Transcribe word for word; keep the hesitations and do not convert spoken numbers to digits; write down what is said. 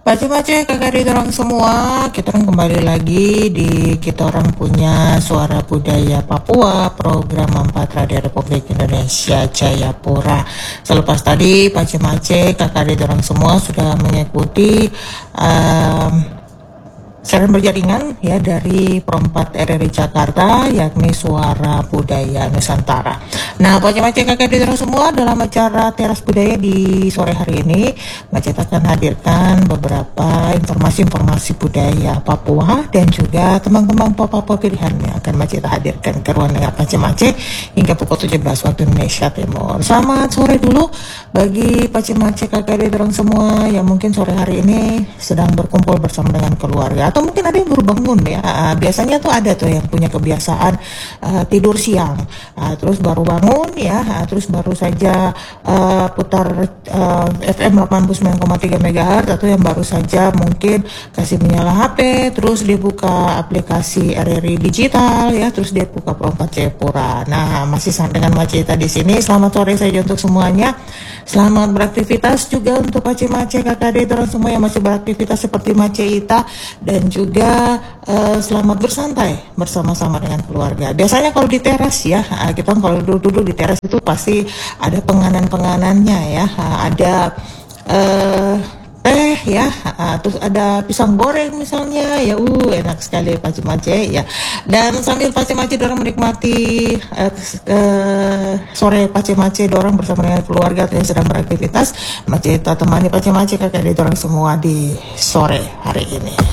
Baca-baca kakak di orang semua, kita orang kembali lagi di kita orang punya Suara Budaya Papua, program Manfaat Radio Republik Indonesia Jayapura. Selepas tadi baca-baca kakak di orang semua sudah mengikuti um, siaran berjaringan ya dari Perempat R R I Jakarta, yakni Suara Budaya Nusantara. Nah, baca-baca kakak di orang semua, dalam acara Teras Budaya di sore hari ini, Macet akan hadirkan beberapa informasi-informasi budaya Papua dan juga tembang-tembang Papua pilihan yang akan Macet hadirkan ke ruang dengar Macet hingga pukul tujuh belas waktu Indonesia Timur. Selamat sore dulu bagi Macet kakak di orang semua yang mungkin sore hari ini sedang berkumpul bersama dengan keluarga, atau mungkin ada yang baru bangun ya. Uh, biasanya tuh ada tuh yang punya kebiasaan uh, tidur siang, uh, terus baru bangun ya, uh, terus baru saja uh, putar uh, F M delapan puluh sembilan koma tiga megahertz, atau yang baru saja mungkin kasih menyala H P, terus dia buka aplikasi R R I digital ya, terus dia buka Perempat Jayapura. Nah, masih dengan Maceta di sini. Selamat sore saja untuk semuanya. Selamat beraktivitas juga untuk Mace-Mace kakak adik orang semua yang masih beraktivitas seperti Maceta, dan juga uh, selamat bersantai bersama-sama dengan keluarga. Biasanya kalau di teras ya, uh, kita kalau duduk-duduk di teras itu pasti ada penganan-penganannya ya, uh, ada uh, teh ya, uh, terus ada pisang goreng misalnya ya, uh enak sekali Mace-Mace ya. Dan sambil Mace-Mace dorang menikmati uh, uh, sore Mace-Mace dorang bersama dengan keluarga yang sedang beraktivitas, Maceta temani Mace-Mace kakak adik dorang semua di sore hari ini.